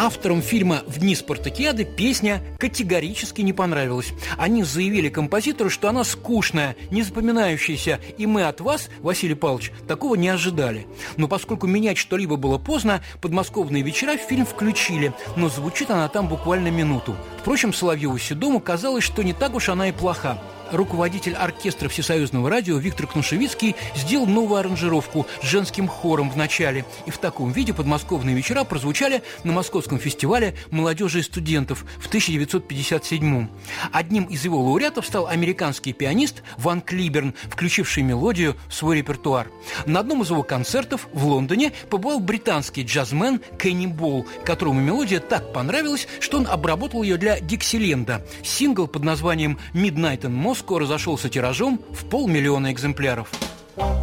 Авторам фильма «В дни Спартакиады» песня категорически не понравилась. Они заявили композитору, что она скучная, незапоминающаяся, и мы от вас, Василий Павлович, такого не ожидали. Но поскольку менять что-либо было поздно, «Подмосковные вечера» в фильм включили, но звучит она там буквально минуту. Впрочем, Соловьеву-Седому казалось, что не так уж она и плоха. Руководитель оркестра Всесоюзного радио Виктор Кнушевицкий сделал новую аранжировку с женским хором в начале. И в таком виде «Подмосковные вечера» прозвучали на Московском фестивале молодежи и студентов в 1957-м. Одним из его лауреатов стал американский пианист Ван Клиберн, включивший мелодию в свой репертуар. На одном из его концертов в Лондоне побывал британский джазмен Кенни Болл, которому мелодия так понравилась, что он обработал ее для Диксиленда. Сингл под названием «Midnight in Moscow» разошелся тиражом в 500 000 экземпляров.